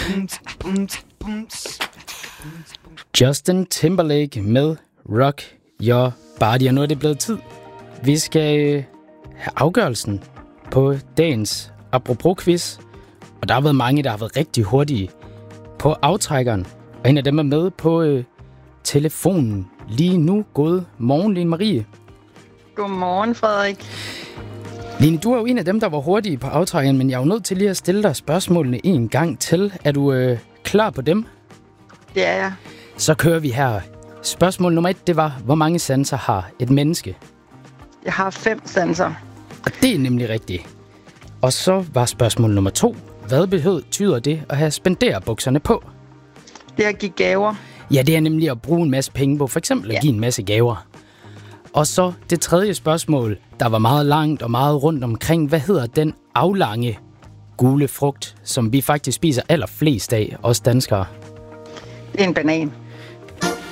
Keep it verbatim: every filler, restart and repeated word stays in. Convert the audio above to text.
Justin Timberlake med Rock Your Body. Og nu er det blevet tid. Vi skal øh, have afgørelsen på dagens apropos-quiz. Og der har været mange, der har været rigtig hurtige på aftrækkeren. Og en af dem er med på øh, telefonen lige nu. God morgen, Line Marie. Godmorgen, Frederik. Line, du er jo en af dem, der var hurtige på aftrækkeren, men jeg er jo nødt til lige at stille dig spørgsmålene en gang til. Er du øh, klar på dem? Det er jeg. Så kører vi her. Spørgsmål nummer et, det var, hvor mange sanser har et menneske? Jeg har fem sanser. Og det er nemlig rigtigt. Og så var spørgsmål nummer to. Hvad betyder det at have spenderbukserne på? Det er at give gaver. Ja, det er nemlig at bruge en masse penge på. For eksempel at Ja. give en masse gaver. Og så det tredje spørgsmål, der var meget langt og meget rundt omkring. Hvad hedder den aflange gule frugt, som vi faktisk spiser allerflest af, os danskere? Det er en banan.